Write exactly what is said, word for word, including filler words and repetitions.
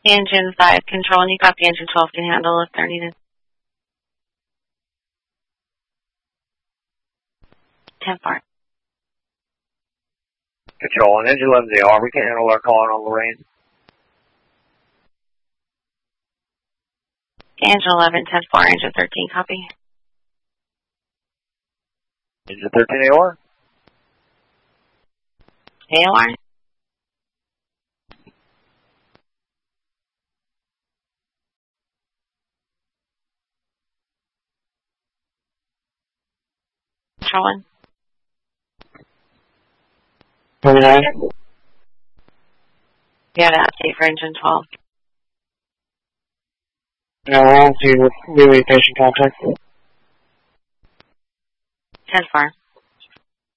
Engine five, control, and you copy engine twelve can handle if they're needed. ten four. Control, and engine eleven, they are. We can handle our calling on Lorraine. Engine eleven, ten four, engine thirteen, copy. Engine thirteen, A O R. A O R. Control one. twenty-nine. You have an update for engine twelve. No, wrong to relay station contact. ten four.